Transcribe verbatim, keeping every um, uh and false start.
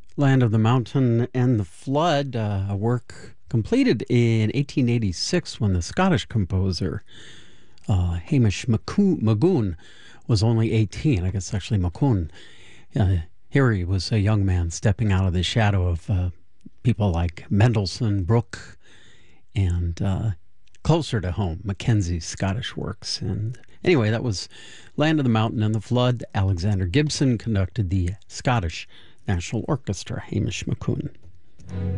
Land of the Mountain and the Flood, uh, a work completed in eighteen eighty-six when the Scottish composer uh, Hamish McCoo- Magoon was only eighteen. I guess actually Macoun. Uh, here he was a young man stepping out of the shadow of uh, people like Mendelssohn, Bruch, and uh, closer to home, Mackenzie's Scottish works. And anyway, that was Land of the Mountain and the Flood. Alexander Gibson conducted the Scottish National Orchestra, Hamish McCoon.